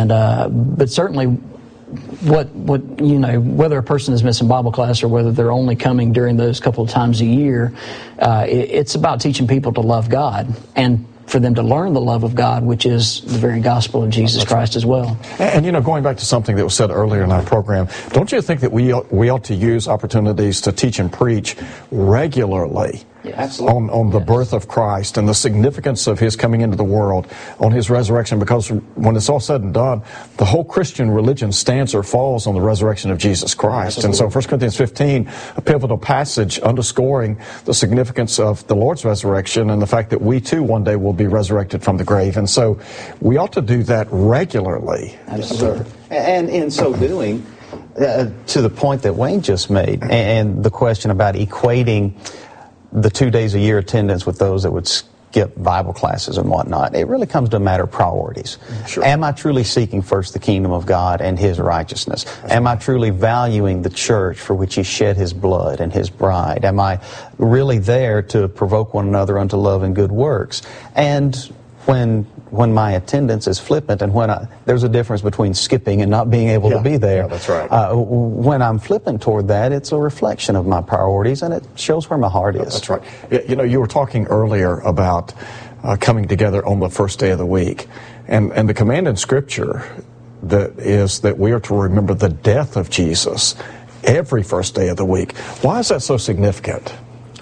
But certainly, what whether a person is missing Bible class or whether they're only coming during those couple of times a year, it's about teaching people to love God and for them to learn the love of God, which is the very gospel of Jesus Christ as well. And going back to something that was said earlier in our program, don't you think that we ought to use opportunities to teach and preach regularly? Absolutely. On the birth of Christ and the significance of His coming into the world, on His resurrection, because when it's all said and done, the whole Christian religion stands or falls on the resurrection of Jesus Christ. Absolutely. And so 1 Corinthians 15, a pivotal passage underscoring the significance of the Lord's resurrection and the fact that we too one day will be resurrected from the grave. And so we ought to do that regularly. Absolutely. And in so doing, to the point that Wayne just made, and the question about equating the 2 days a year attendance with those that would skip Bible classes and whatnot, it really comes to a matter of priorities. Sure. Am I truly seeking first the kingdom of God and His righteousness? Am I truly valuing the church for which He shed His blood and His bride? Am I really there to provoke one another unto love and good works? And when my attendance is flippant, and there's a difference between skipping and not being able to be there. Yeah, that's right. When I'm flippant toward that, it's a reflection of my priorities, and it shows where my heart is. That's right. You were talking earlier about coming together on the first day of the week, and the command in Scripture that we are to remember the death of Jesus every first day of the week. Why is that so significant?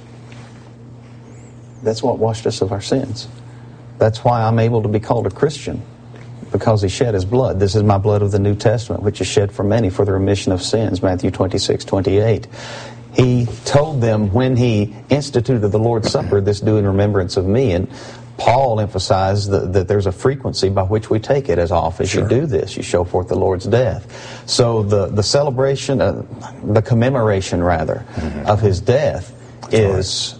That's what washed us of our sins. That's why I'm able to be called a Christian, because He shed His blood. This is my blood of the New Testament, which is shed for many for the remission of sins, Matthew 26:28. He told them when He instituted the Lord's Supper, this do in remembrance of me. And Paul emphasized that there's a frequency by which we take it. As often as you do this, you show forth the Lord's death. So the celebration, the commemoration rather, of His death is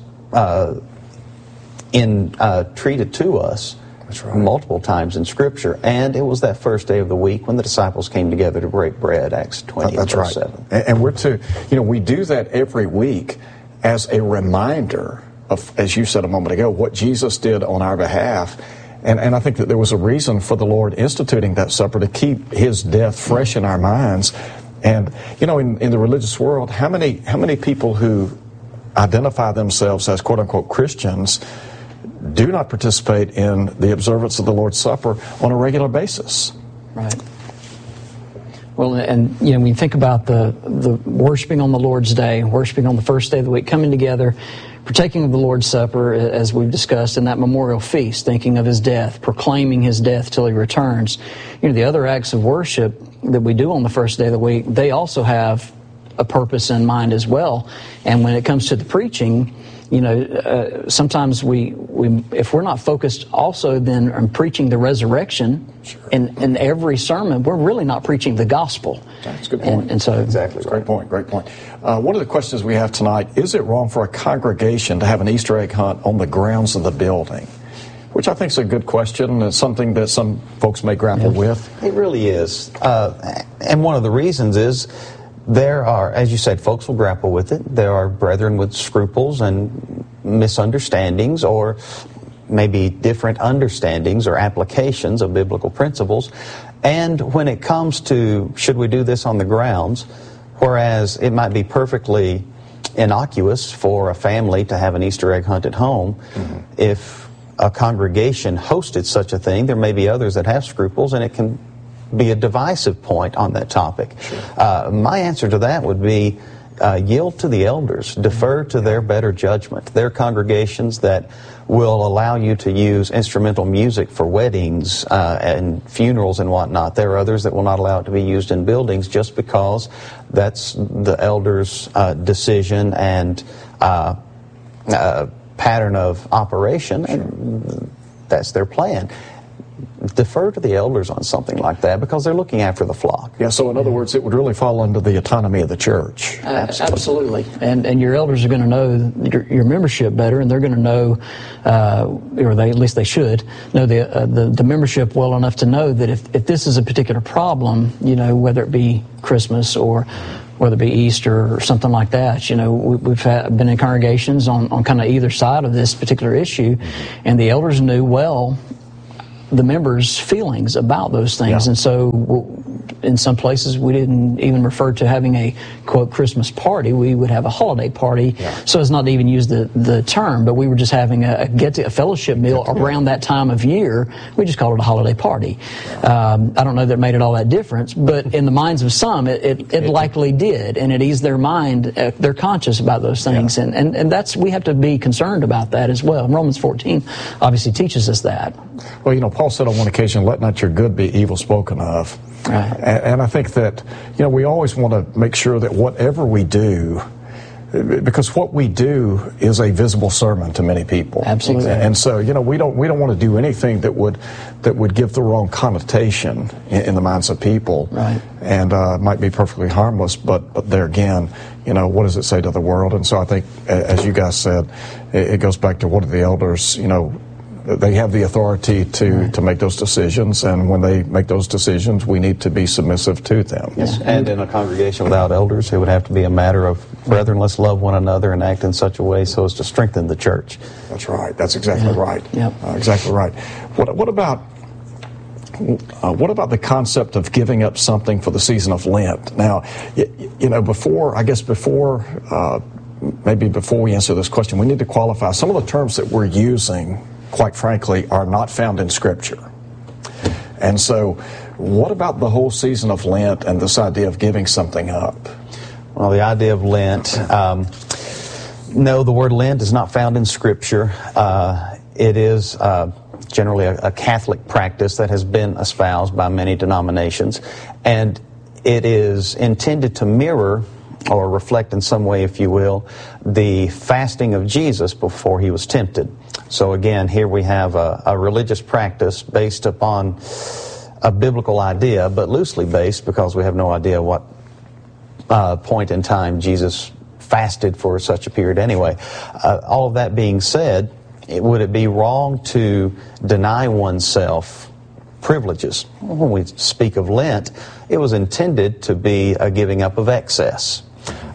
treated to us multiple times in Scripture. And it was that first day of the week when the disciples came together to break bread, Acts 20, verse 7. And we're we do that every week as a reminder of, as you said a moment ago, what Jesus did on our behalf. And I think that there was a reason for the Lord instituting that supper, to keep His death fresh in our minds. And, in the religious world, how many people who identify themselves as quote-unquote Christians do not participate in the observance of the Lord's Supper on a regular basis? Right. Well, and when you think about the worshiping on the Lord's Day, worshiping on the first day of the week, coming together, partaking of the Lord's Supper, as we've discussed, in that memorial feast, thinking of His death, proclaiming His death till He returns. The other acts of worship that we do on the first day of the week, they also have a purpose in mind as well. And when it comes to the preaching, sometimes we if we're not focused also then on preaching the resurrection in every sermon, we're really not preaching the gospel. That's a good point. And so exactly, great point. One of the questions we have tonight: is it wrong for a congregation to have an Easter egg hunt on the grounds of the building? Which I think is a good question. It's something that some folks may grapple with. It really is, and one of the reasons is, there are, as you said, folks will grapple with it. There are brethren with scruples and misunderstandings, or maybe different understandings or applications of biblical principles. And when it comes to, should we do this on the grounds, whereas it might be perfectly innocuous for a family to have an Easter egg hunt at home, if a congregation hosted such a thing, there may be others that have scruples, and it can be a divisive point on that topic. My answer to that would be yield to the elders, defer to their better judgment. There are congregations that will allow you to use instrumental music for weddings and funerals and whatnot. There are others that will not allow it to be used in buildings, just because that's the elders' decision and pattern of operation, and that's their plan. Defer to the elders on something like that, because they're looking after the flock. Yeah, so in other words, it would really fall under the autonomy of the church. Absolutely. And your elders are going to know your membership better, and they're going to know, or at least they should, know the membership well enough to know that if this is a particular problem, whether it be Christmas or whether it be Easter or something like that, we've been in congregations on kind of either side of this particular issue, and the elders knew well the members' feelings about those things. Yeah. And so in some places we didn't even refer to having a, quote, Christmas party. We would have a holiday party, so as not to even use the term, but we were just having a fellowship meal around that time of year. We just called it a holiday party. I don't know that it made it all that difference, but in the minds of some, it likely did, and it eased their mind. They're conscious about those things, and that's, we have to be concerned about that as well. And Romans 14 obviously teaches us that. Well, Paul said on one occasion, "Let not your good be evil spoken of." Right. And I think that, we always want to make sure that whatever we do, because what we do is a visible sermon to many people. Absolutely. And so, we don't want to do anything that would give the wrong connotation in the minds of people. Right. And might be perfectly harmless, but there again, what does it say to the world? And so I think, as you guys said, it goes back to what are the elders, they have the authority to make those decisions, and when they make those decisions, we need to be submissive to them. Yes. And in a congregation without elders, it would have to be a matter of, brethren, let's love one another and act in such a way so as to strengthen the church. That's right. That's exactly right. Yep. Exactly right. What about the concept of giving up something for the season of Lent? Now, before we answer this question, we need to qualify some of the terms that we're using. Quite frankly, are not found in Scripture. And so, what about the whole season of Lent and this idea of giving something up? Well, the idea of Lent, no, the word Lent is not found in Scripture. It is generally a Catholic practice that has been espoused by many denominations, and it is intended to mirror or reflect in some way, if you will, the fasting of Jesus before he was tempted. So again, here we have a religious practice based upon a biblical idea, but loosely based because we have no idea what point in time Jesus fasted for such a period anyway. All of that being said, would it be wrong to deny oneself privileges? When we speak of Lent, it was intended to be a giving up of excess.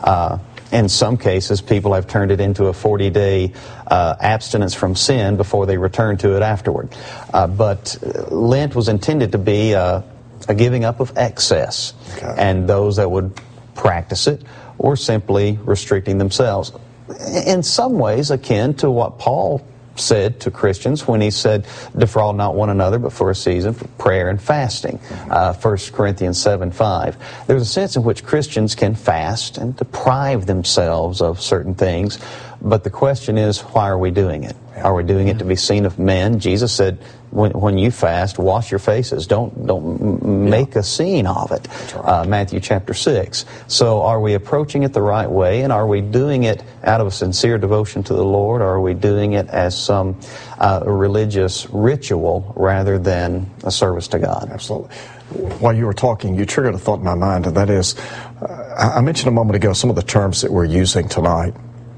In some cases, people have turned it into a 40-day abstinence from sin before they return to it afterward. But Lent was intended to be a giving up of excess. Okay. And those that would practice it were simply restricting themselves. In some ways akin to what Paul said to Christians when he said, defraud not one another, but for a season for prayer and fasting. 1 Corinthians 7:5. There's a sense in which Christians can fast and deprive themselves of certain things, but the question is, why are we doing it? Are we doing it to be seen of men? Jesus said, when you fast, wash your faces. Don't make a scene of it. Right. Matthew chapter 6. So are we approaching it the right way, and are we doing it out of a sincere devotion to the Lord, or are we doing it as some religious ritual rather than a service to God? Absolutely. While you were talking, you triggered a thought in my mind, and that is, I mentioned a moment ago some of the terms that we're using tonight.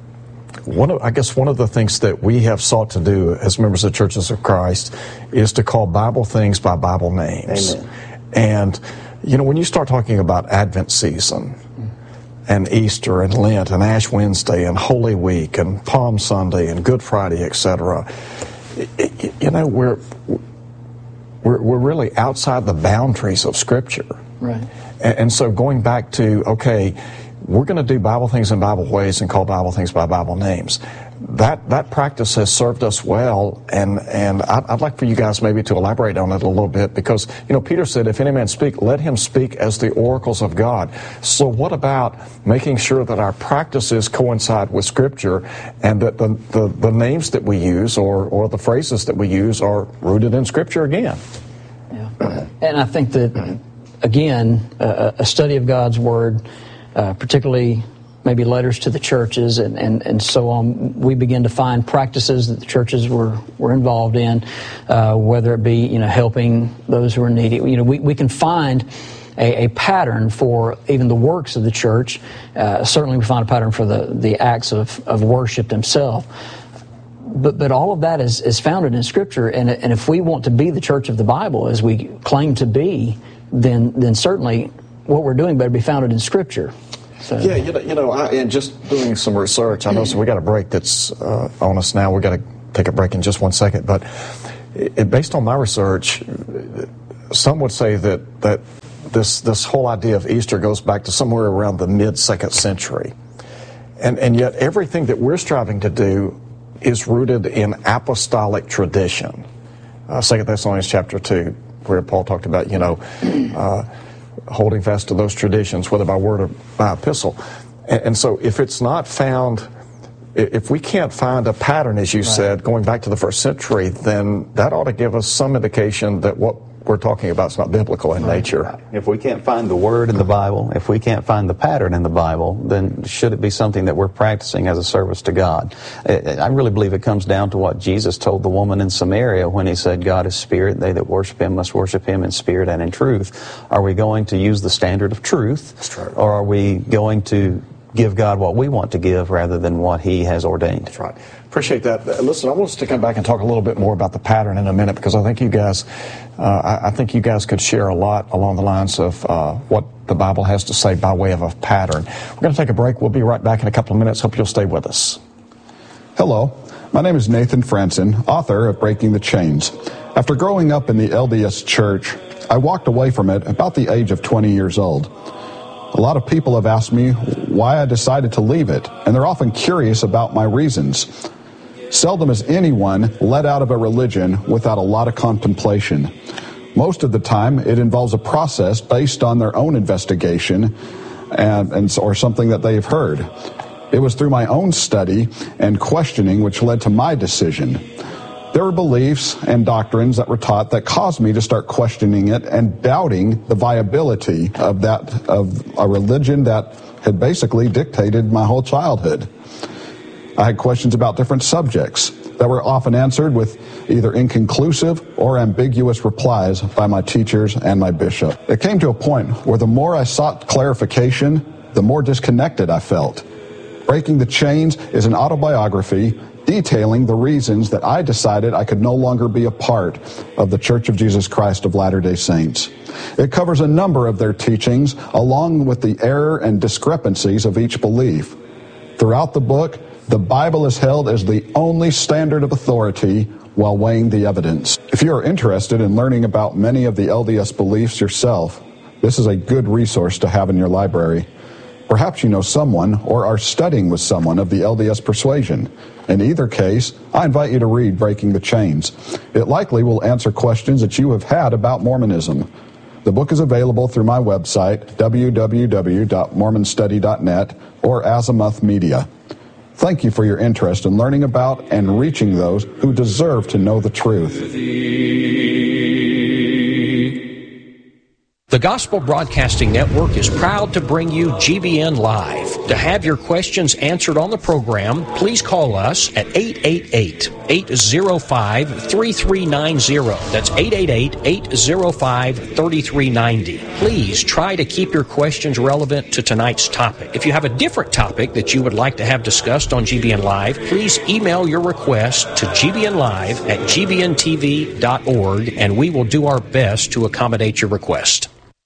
One of the things that we have sought to do as members of Churches of Christ is to call Bible things by Bible names. Amen. And, when you start talking about Advent season and Easter and Lent and Ash Wednesday and Holy Week and Palm Sunday and Good Friday, etc., we're really outside the boundaries of Scripture. Right. And so going back to, okay, we're going to do Bible things in Bible ways and call Bible things by Bible names. That practice has served us well, and I'd like for you guys maybe to elaborate on it a little bit, because Peter said, if any man speak, let him speak as the oracles of God. So what about making sure that our practices coincide with Scripture, and that the names that we use or the phrases that we use are rooted in Scripture again? Yeah. And I think that, again, a study of God's Word, particularly maybe letters to the churches and so on, we begin to find practices that the churches were involved in, whether it be helping those who are needy. We can find a pattern for even the works of the church. Certainly we find a pattern for the acts of worship themselves. But all of that is founded in Scripture, and if we want to be the church of the Bible, as we claim to be, then certainly what we're doing better be founded in Scripture. So. Yeah, and just doing some research, I know, so we got a break that's on us now. We got to take a break in just 1 second, but based on my research, some would say that this whole idea of Easter goes back to somewhere around the mid-2nd century. And yet everything that we're striving to do is rooted in apostolic tradition. 2 Thessalonians chapter 2, where Paul talked about, holding fast to those traditions, whether by word or by epistle. And so if it's not found, if we can't find a pattern, as you said, going back to the 1st century, then that ought to give us some indication that what we're talking about is not biblical in nature. If we can't find the word in the Bible, if we can't find the pattern in the Bible, then should it be something that we're practicing as a service to God? I really believe it comes down to what Jesus told the woman in Samaria when he said, God is spirit, they that worship him must worship him in spirit and in truth. Are we going to use the standard of truth? That's true. Or are we going to give God what we want to give rather than what he has ordained? That's right. Appreciate that. Listen, I want us to come back and talk a little bit more about the pattern in a minute, because I think you guys, could share a lot along the lines of what the Bible has to say by way of a pattern. We're going to take a break. We'll be right back in a couple of minutes. Hope you'll stay with us. Hello, my name is Nathan Franson, author of Breaking the Chains. After growing up in the LDS Church, I walked away from it about the age of 20 years old. A lot of people have asked me why I decided to leave it, and they're often curious about my reasons. Seldom is anyone let out of a religion without a lot of contemplation. Most of the time, it involves a process based on their own investigation or something that they've heard. It was through my own study and questioning which led to my decision. There were beliefs and doctrines that were taught that caused me to start questioning it and doubting the viability of a religion that had basically dictated my whole childhood. I had questions about different subjects that were often answered with either inconclusive or ambiguous replies by my teachers and my bishop. It came to a point where the more I sought clarification, the more disconnected I felt. Breaking the Chains is an autobiography detailing the reasons that I decided I could no longer be a part of the Church of Jesus Christ of Latter-day Saints. It covers a number of their teachings along with the error and discrepancies of each belief. Throughout the book, the Bible is held as the only standard of authority while weighing the evidence. If you are interested in learning about many of the LDS beliefs yourself, this is a good resource to have in your library. Perhaps you know someone or are studying with someone of the LDS persuasion. In either case, I invite you to read Breaking the Chains. It likely will answer questions that you have had about Mormonism. The book is available through my website, www.mormonstudy.net, or Azimuth Media. Thank you for your interest in learning about and reaching those who deserve to know the truth. The Gospel Broadcasting Network is proud to bring you GBN Live. To have your questions answered on the program, please call us at 888-805-3390. That's 888-805-3390. Please try to keep your questions relevant to tonight's topic. If you have a different topic that you would like to have discussed on GBN Live, please email your request to gbnlive@gbntv.org, and we will do our best to accommodate your request.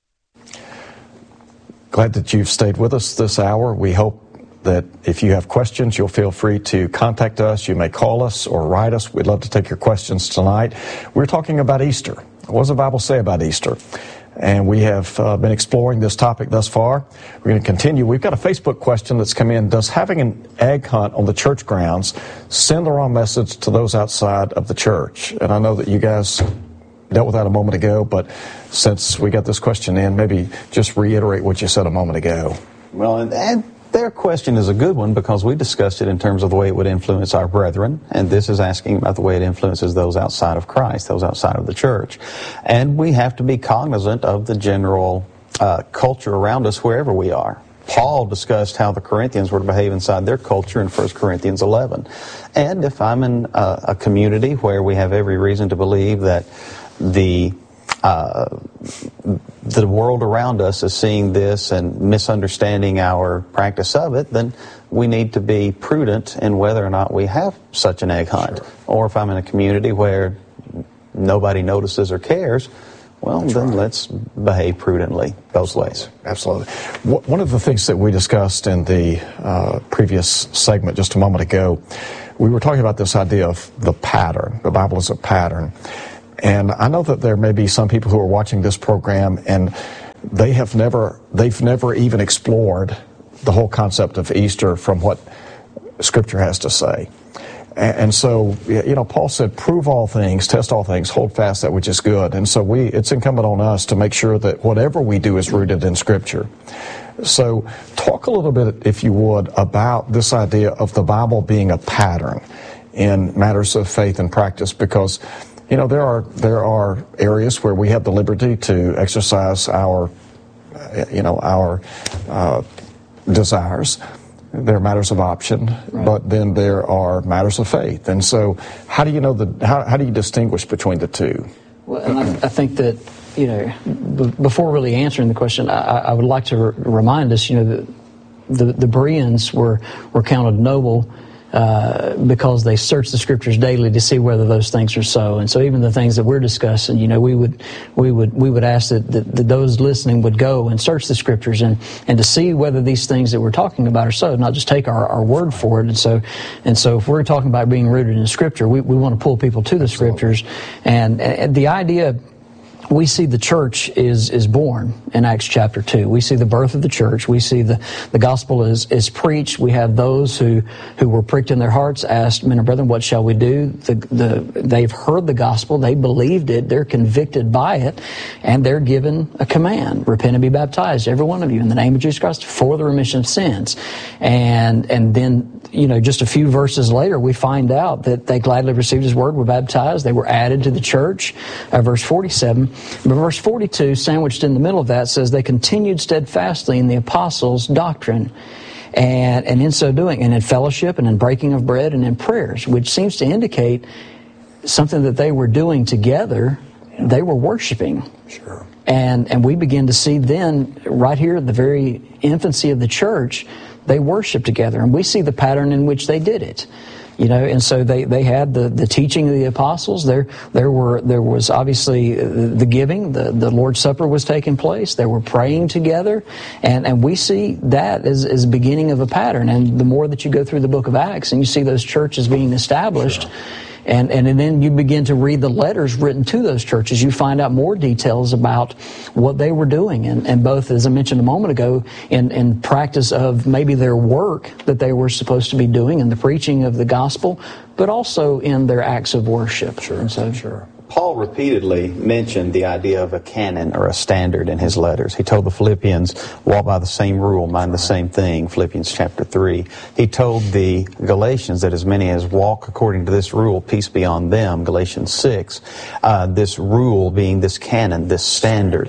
Glad that you've stayed with us this hour. We hope that if you have questions, you'll feel free to contact us. You may call us or write us. We'd love to take your questions tonight. We're talking about Easter. What does the Bible say about Easter? And we have been exploring this topic thus far. We're going to continue. We've got a Facebook question that's come in. Does having an egg hunt on the church grounds send the wrong message to those outside of the church? And I know that you guys dealt with that a moment ago, but since we got this question in, maybe just reiterate what you said a moment ago. Well, and their question is a good one because we discussed it in terms of the way it would influence our brethren, and this is asking about the way it influences those outside of Christ, those outside of the church. And we have to be cognizant of the general culture around us wherever we are. Paul discussed how the Corinthians were to behave inside their culture in 1 Corinthians 11. And if I'm in a community where we have every reason to believe that the world around us is seeing this and misunderstanding our practice of it, then we need to be prudent in whether or not we have such an egg hunt. Sure. Or if I'm in a community where nobody notices or cares, well, that's then right. Let's behave prudently both ways. Absolutely. One of the things that we discussed in the previous segment just a moment ago we were talking about this idea of the pattern. The Bible is a pattern. And I know that there may be some people who are watching this program and they've never even explored the whole concept of Easter from what Scripture has to say. And so, Paul said, prove all things, test all things, hold fast that which is good. And so it's incumbent on us to make sure that whatever we do is rooted in Scripture. So talk a little bit, if you would, about this idea of the Bible being a pattern in matters of faith and practice, because, there are areas where we have the liberty to exercise our desires. There are matters of option, right, but then there are matters of faith. And so how do you how do you distinguish between the two? Well, and I think that, before really answering the question, I would like to remind us, that the Bereans were counted noble because they searched the Scriptures daily to see whether those things are so. And so even the things that we're discussing, we would ask that those listening would go and search the Scriptures and to see whether these things that we're talking about are so, not just take our word for it. And so if we're talking about being rooted in Scripture, we want to pull people to the Scriptures. And the idea, we see the church is born in Acts chapter 2. We see the birth of the church. We see the gospel is preached. We have those who were pricked in their hearts, asked, men and brethren, what shall we do? They've heard the gospel. They believed it. They're convicted by it. And they're given a command. Repent and be baptized, every one of you, in the name of Jesus Christ for the remission of sins. And then, just a few verses later, we find out that they gladly received His word, were baptized. They were added to the church. Verse 47. But verse 42, sandwiched in the middle of that, says they continued steadfastly in the apostles' doctrine, and in so doing, and in fellowship, and in breaking of bread, and in prayers, which seems to indicate something that they were doing together. They were worshiping. Sure. And we begin to see then, right here at the very infancy of the church, they worshiped together, and we see the pattern in which they did it. And so they had the teaching of the apostles. There was obviously the giving. The Lord's Supper was taking place. They were praying together, and we see that as a beginning of a pattern. And the more that you go through the book of Acts and you see those churches being established, sure, and then you begin to read the letters written to those churches, you find out more details about what they were doing, and both, as I mentioned a moment ago, in practice of maybe their work that they were supposed to be doing in the preaching of the gospel, but also in their acts of worship. Sure, and so, sure. Paul repeatedly mentioned the idea of a canon or a standard in his letters. He told the Philippians, walk by the same rule, mind the same thing, Philippians chapter 3. He told the Galatians that as many as walk according to this rule, peace be on them, Galatians 6. This rule being this canon, this standard.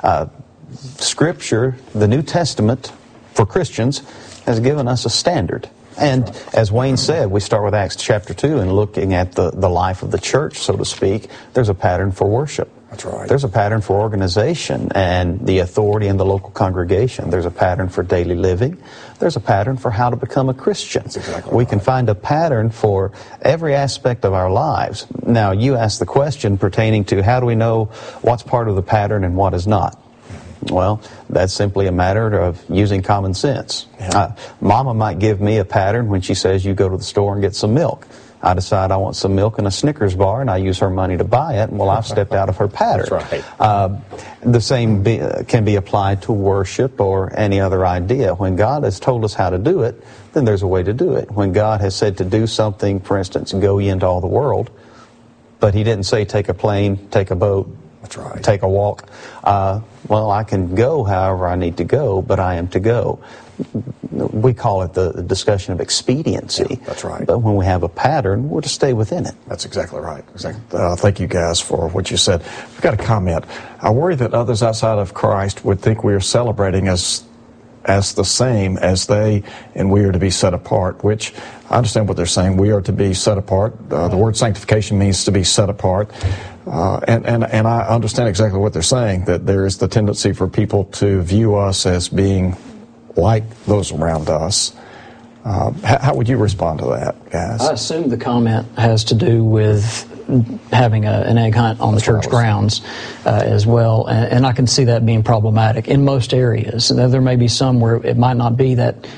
Scripture, the New Testament, for Christians, has given us a standard. And as Wayne said, we start with Acts chapter 2 and looking at the life of the church, so to speak. There's a pattern for worship. That's right. There's a pattern for organization and the authority in the local congregation. There's a pattern for daily living. There's a pattern for how to become a Christian. That's exactly we right. can find a pattern for every aspect of our lives. Now, you asked the question pertaining to how do we know what's part of the pattern and what is not. Well, that's simply a matter of using common sense. Yeah. Mama might give me a pattern when she says you go to the store and get some milk. I decide I want some milk in a Snickers bar, and I use her money to buy it, and well, I've stepped out of her pattern. That's right. The same can be applied to worship or any other idea. When God has told us how to do it, then there's a way to do it. When God has said to do something, for instance, go ye into all the world, but He didn't say take a plane, take a boat, that's right, take a walk. Well, I can go however I need to go, but I am to go. We call it the discussion of expediency. Yeah, that's right. But when we have a pattern, we're to stay within it. That's exactly right. Exactly. Thank you guys for what you said. We've got a comment. I worry that others outside of Christ would think we are celebrating as the same as they, and we are to be set apart, which I understand what they're saying. We are to be set apart. The word sanctification means to be set apart. And I understand exactly what they're saying, that there is the tendency for people to view us as being like those around us. How would you respond to that, guys? I assume the comment has to do with having an egg hunt on the church grounds as well, and I can see that being problematic in most areas. And there may be some where it might not be that,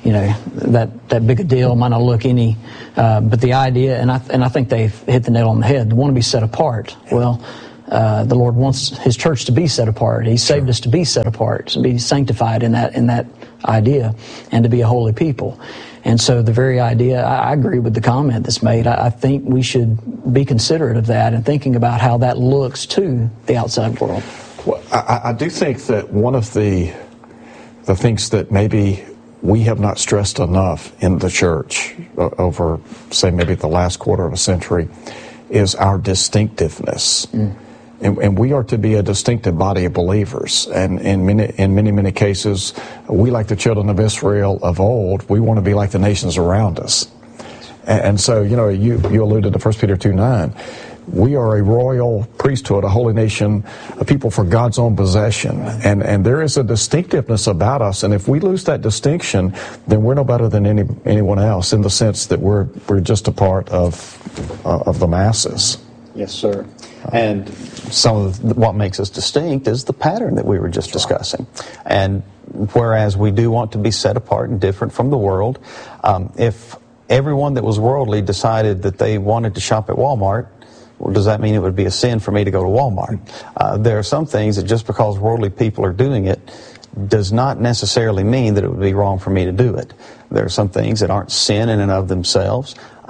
that big a deal, might not look any, but the idea, and I think they've hit the nail on the head. They want to be set apart. Well, the Lord wants His church to be set apart. He saved us to be set apart, to be sanctified in that idea, and to be a holy people. And so the very idea, I agree with the comment that's made. I think we should be considerate of that and thinking about how that looks to the outside world. Well, I do think that one of the things that maybe we have not stressed enough in the church over, say, maybe the last quarter of a century is our distinctiveness. And we are to be a distinctive body of believers. And in many cases, we, like the children of Israel of old, we want to be like the nations around us. And so, you alluded to 1 Peter 2:9. We are a royal priesthood, a holy nation, a people for God's own possession. And there is a distinctiveness about us. And if we lose that distinction, then we're no better than anyone else, in the sense that we're just a part of the masses. Yes, sir. And some of what makes us distinct is the pattern that we were just discussing. And whereas we do want to be set apart and different from the world, if everyone that was worldly decided that they wanted to shop at Walmart, well, does that mean it would be a sin for me to go to Walmart? There are some things that just because worldly people are doing it does not necessarily mean that it would be wrong for me to do it. There are some things that aren't sin in and of themselves.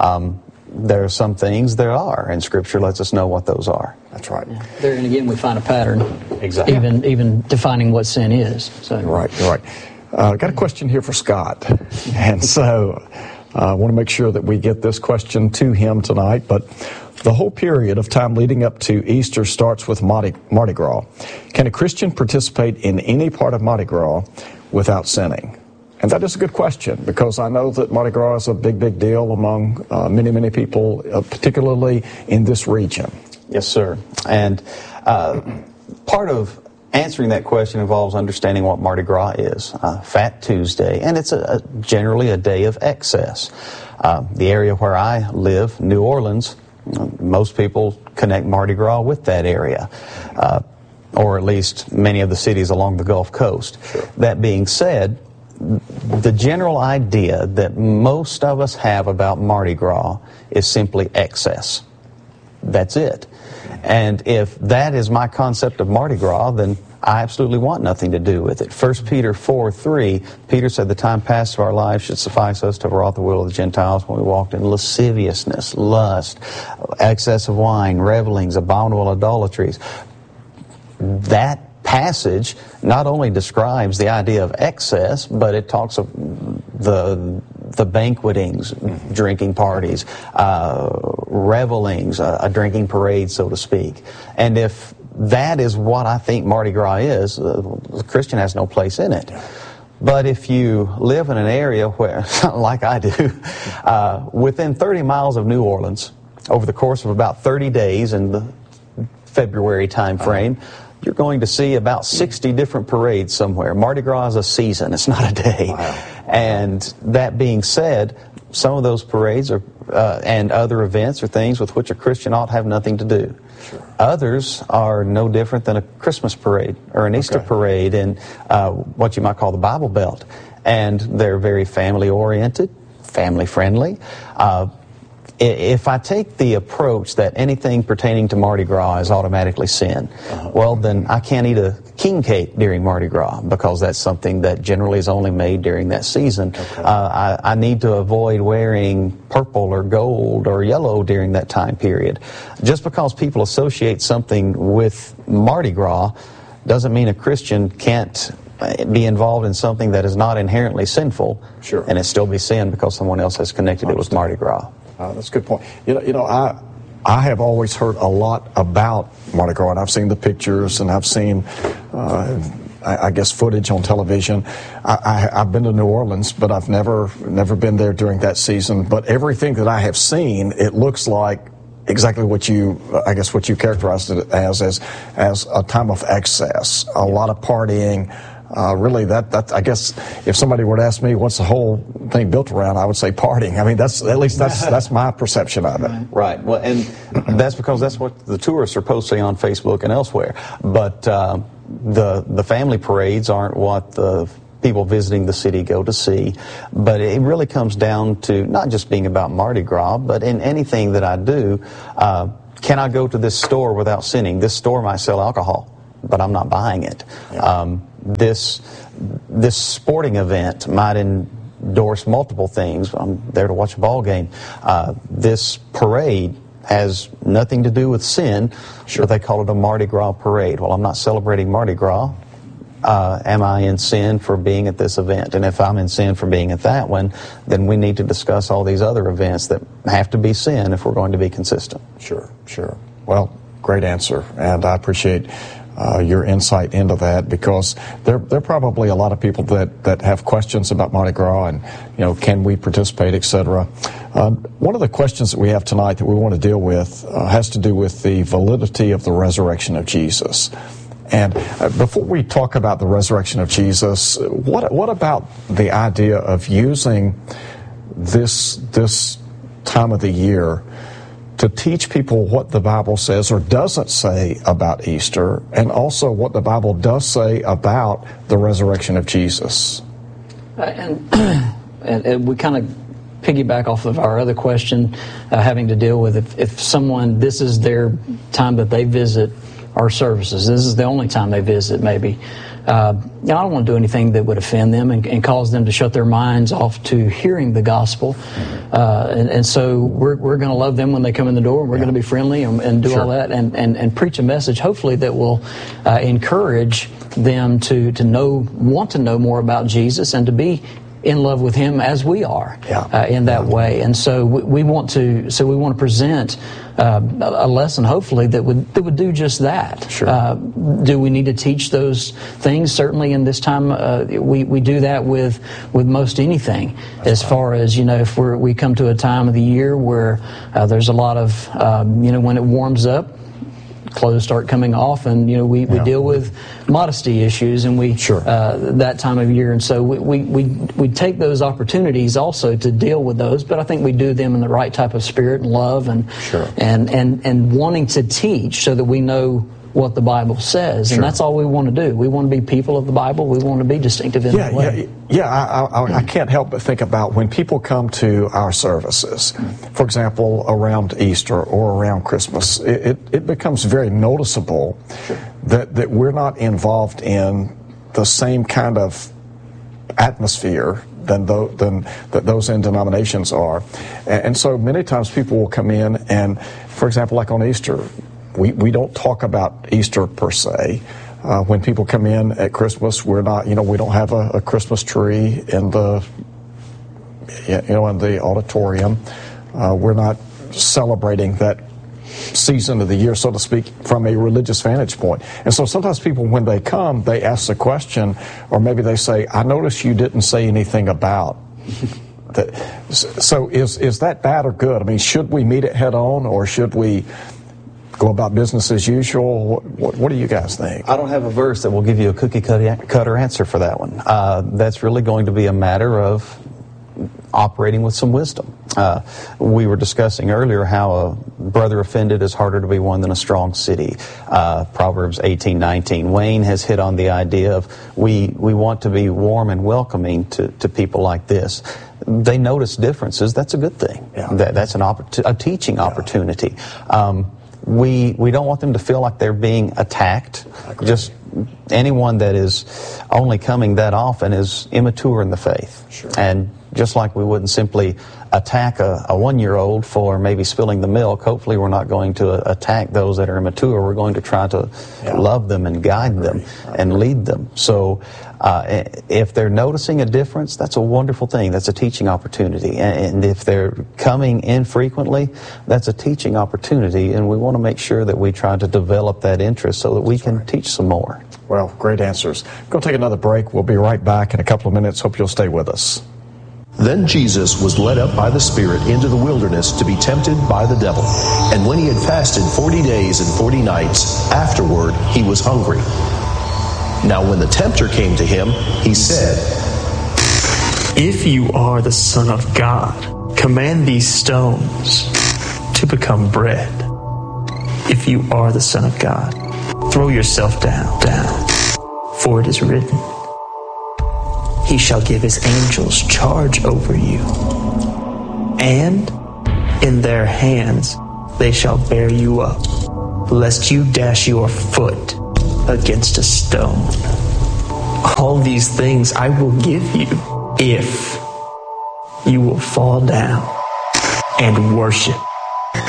There are some things there are, and Scripture lets us know what those are. That's right. Yeah. There, and again, we find a pattern. Exactly. Even defining what sin is. So. You're right. Got a question here for Scott, and so I want to make sure that we get this question to him tonight. But the whole period of time leading up to Easter starts with Mardi Gras. Can a Christian participate in any part of Mardi Gras without sinning? And that is a good question, because I know that Mardi Gras is a big deal among many people, particularly in this region. Yes, sir. And part of answering that question involves understanding what Mardi Gras is, Fat Tuesday, and it's generally a day of excess. The area where I live, New Orleans, most people connect Mardi Gras with that area, or at least many of the cities along the Gulf Coast. Sure. That being said, the general idea that most of us have about Mardi Gras is simply excess. That's it. And if that is my concept of Mardi Gras, then I absolutely want nothing to do with it. 1 Peter 4:3, Peter said the time past of our lives should suffice us to have wrought the will of the Gentiles when we walked in lasciviousness, lust, excess of wine, revelings, abominable idolatries. That passage not only describes the idea of excess, but it talks of the banquetings, drinking parties, revelings, a drinking parade, so to speak. And if that is what I think Mardi Gras is, the Christian has no place in it. But if you live in an area where, like I do, within 30 miles of New Orleans, over the course of about 30 days in the February time frame, you're going to see about 60 different parades somewhere. Mardi Gras is a season, it's not a day. Wow. And that being said, some of those parades are, and other events are things with which a Christian ought to have nothing to do. Sure. Others are no different than a Christmas parade or an Easter parade in what you might call the Bible Belt. And they're very family-oriented, family-friendly. If I take the approach that anything pertaining to Mardi Gras is automatically sin, well, then I can't eat a king cake during Mardi Gras, because that's something that generally is only made during that season. Okay. I need to avoid wearing purple or gold or yellow during that time period. Just because people associate something with Mardi Gras doesn't mean a Christian can't be involved in something that is not inherently sinful, sure, and it still be sin because someone else has connected it with Mardi Gras. That's a good point. I have always heard a lot about Mardi Gras, and I've seen the pictures, and I've seen, I guess, footage on television. I've been to New Orleans, but I've never been there during that season. But everything that I have seen, it looks like exactly what you characterized it as a time of excess, a lot of partying. Really, that I guess if somebody were to ask me what's the whole thing built around, I would say partying. I mean, that's my perception of it. Right. Well, and that's because that's what the tourists are posting on Facebook and elsewhere. But the family parades aren't what the people visiting the city go to see. But it really comes down to not just being about Mardi Gras, but in anything that I do, can I go to this store without sinning? This store might sell alcohol, but I'm not buying it. Yeah. This sporting event might endorse multiple things. I'm there to watch a ball game. This parade has nothing to do with sin, but they call it a Mardi Gras parade. Well, I'm not celebrating Mardi Gras. Am I in sin for being at this event? And if I'm in sin for being at that one, then we need to discuss all these other events that have to be sin if we're going to be consistent. Sure. Well, great answer, and I appreciate your insight into that, because there are probably a lot of people that have questions about Mardi Gras and, can we participate, etc. One of the questions that we have tonight that we want to deal with has to do with the validity of the resurrection of Jesus. And before we talk about the resurrection of Jesus, what about the idea of using this time of the year to teach people what the Bible says or doesn't say about Easter, and also what the Bible does say about the resurrection of Jesus? And we kind of piggyback off of our other question, having to deal with if someone, this is their time that they visit our services. This is the only time they visit, maybe. I don't want to do anything that would offend them and cause them to shut their minds off to hearing the gospel. And so we're going to love them when they come in the door. We're going to be friendly and do all that and preach a message, hopefully, that will encourage them to want to know more about Jesus and to be in love with Him as we are in that way. And so we want to present a lesson, hopefully, that would do just that. Sure. Do we need to teach those things? Certainly in this time, we do that with most anything. As far as, if we come to a time of the year where there's a lot of, when it warms up, clothes start coming off, and we deal with modesty issues, and that time of year, and so we take those opportunities also to deal with those. But I think we do them in the right type of spirit and love, and wanting to teach so that we know what the Bible says, and that's all we want to do. We want to be people of the Bible. We want to be distinctive in that way. I can't help but think about when people come to our services, for example, around Easter or around Christmas, it becomes very noticeable that we're not involved in the same kind of atmosphere than those in denominations are. And so many times people will come in and, for example, like on Easter, we don't talk about Easter per se. When people come in at Christmas, we're not, we don't have a Christmas tree in the, in the auditorium. We're not celebrating that season of the year, so to speak, from a religious vantage point. And so sometimes people, when they come, they ask the question, or maybe they say, I noticed you didn't say anything about that. So is that bad or good? I mean, should we meet it head on, or should we go about business as usual? What do you guys think? I don't have a verse that will give you a cookie cutter answer for that one. That's really going to be a matter of operating with some wisdom. We were discussing earlier how a brother offended is harder to be won than a strong city. Proverbs 18:19. Wayne has hit on the idea of we want to be warm and welcoming to people like this. They notice differences. That's a good thing. Yeah. That's a teaching opportunity. We don't want them to feel like they're being attacked. Just anyone that is only coming that often is immature in the faith. Sure. And just like we wouldn't simply attack a 1-year-old for maybe spilling the milk, hopefully we're not going to attack those that are immature. We're going to try to love them and guide them and lead them. So if they're noticing a difference, that's a wonderful thing. That's a teaching opportunity. And if they're coming infrequently, that's a teaching opportunity. And we want to make sure that we try to develop that interest so that we can teach some more. Well, great answers. We're going to take another break. We'll be right back in a couple of minutes. Hope you'll stay with us. Then Jesus was led up by the Spirit into the wilderness to be tempted by the devil. And when he had fasted 40 days and 40 nights, afterward he was hungry. Now when the tempter came to him, he said, If you are the Son of God, command these stones to become bread. If you are the Son of God, throw yourself down, for it is written, He shall give his angels charge over you, and in their hands they shall bear you up, lest you dash your foot against a stone. All these things I will give you if you will fall down and worship